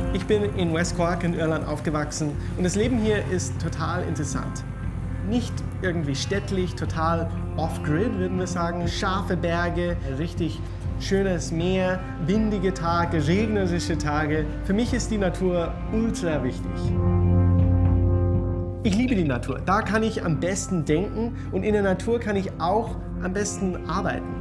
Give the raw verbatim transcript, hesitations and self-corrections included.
Ich bin in West Cork in Irland aufgewachsen und das Leben hier ist total interessant. Nicht irgendwie städtlich, total off-grid, würden wir sagen. Scharfe Berge, richtig schönes Meer, windige Tage, regnerische Tage. Für mich ist die Natur ultra wichtig. Ich liebe die Natur. Da kann ich am besten denken und in der Natur kann ich auch am besten arbeiten.